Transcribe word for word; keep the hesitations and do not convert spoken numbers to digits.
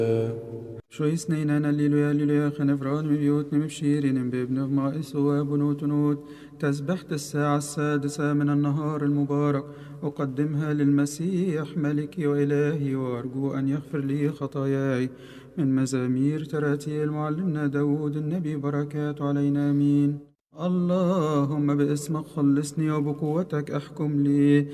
شو يسنينا هللويا هللويا خنفران بيوتنا مبشيرين بابن مائس وبنوت نوت تسبحة الساعة السادسة من النهار المبارك أقدمها للمسيح ملكي وإلهي وأرجو أن يغفر لي خطاياي من مزامير تراتيل معلمنا داود النبي بركات علينا آمين. اللهم باسمك خلصني وبقوتك احكم لي